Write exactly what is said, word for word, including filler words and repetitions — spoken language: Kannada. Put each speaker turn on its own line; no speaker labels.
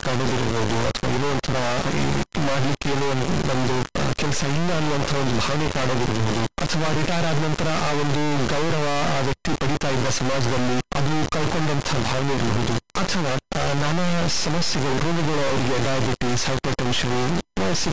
ಕಾಡೋದಿರ್ಬೋದು, ಅಥವಾ ಏನೋ ಒಂಥರ ಮಾಡ್ಲಿಕ್ಕೆ ಏನೋ ಒಂದು ಕೆಲಸ ಇಲ್ಲ ಅನ್ನುವಂಥ ಒಂದು ಭಾವನೆ ಕಾಡೋದಿರ್ಬೋದು, ಅಥವಾ ರಿಟೈರ್ ಆದ ನಂತರ ಆ ಒಂದು ಗೌರವ ಆ ವ್ಯಕ್ತಿ ಪಡಿತಾ ಇದ್ದ ಸಮಾಜದಲ್ಲಿ ಅದು ಕಳ್ಕೊಂಡಂತಹ ಭಾವನೆ ಇರಬಹುದು, ಅಥವಾ ನಾನಾ ಸಮಸ್ಯೆಗಳು ರೋಗಗಳು ಅವರಿಗೆ ಡಯಾಬಿಟಿಸ್, ಹೈಪರ್ ಟೆನ್ಷನ್,